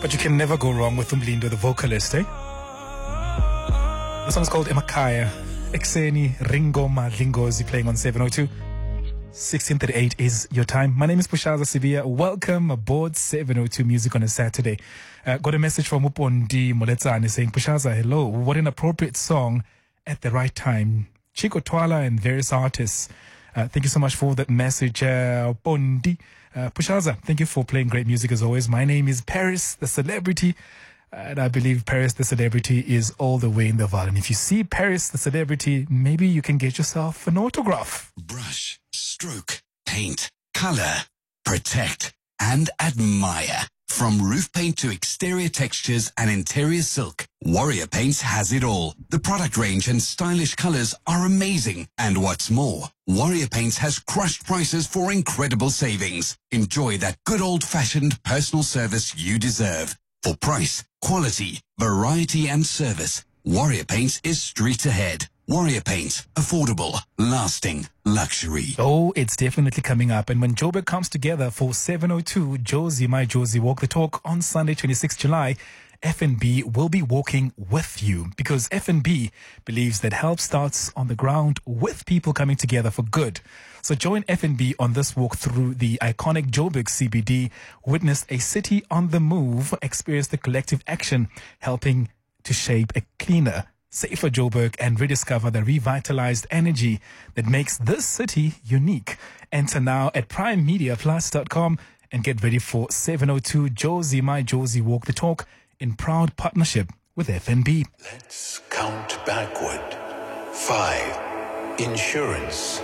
But you can never go wrong with Umlindo, the vocalist, eh? The song's called Emakaya. Ekseni Ringo Madlingozi playing on 702. 16:38 is your time. My name is Pushaza Sibia. Welcome aboard 702 Music on a Saturday. Got a message from Upondi Moletsane saying, Pushaza, hello. What an appropriate song at the right time. Chico Twala and various artists. Thank you so much for that message, Upondi. Pushaza, thank you for playing great music as always. My name is Paris, the celebrity. And I believe Paris, the celebrity, is all the way in the Val. And if you see Paris, the celebrity, maybe you can get yourself an autograph. Brush, stroke, paint, color, protect, and admire. From roof paint to exterior textures and interior silk, Warrior Paints has it all. The product range and stylish colors are amazing. And what's more, Warrior Paints has crushed prices for incredible savings. Enjoy that good old-fashioned personal service you deserve. For price, quality, variety, and service, Warrior Paints is street ahead. Warrior Paints, affordable, lasting, luxury. Oh, it's definitely coming up. And when Joburg comes together for 702 Josie My Josie Walk the Talk on Sunday, 26th July, FNB will be walking with you, because FNB believes that help starts on the ground with people coming together for good. So join FNB on this walk through the iconic Joburg CBD, witness a city on the move, experience the collective action helping to shape a cleaner, safer Joburg, and rediscover the revitalized energy that makes this city unique. Enter now at primemediaplus.com and get ready for 702 Josie My Josie Walk the Talk in proud partnership with FNB. Let's count backward. 5. Insurance.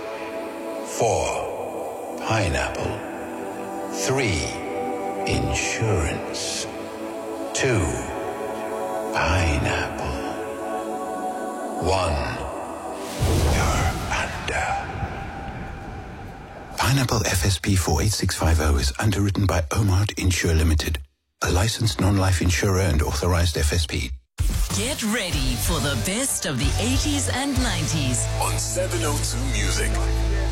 4. Pineapple. 3. Insurance. 2. Pineapple. 1. You're under. Pineapple FSP 48650 is underwritten by Omart Insure Limited, a licensed non-life insurer and authorized FSP. Get ready for the best of the 80s and 90s. On 702 Music.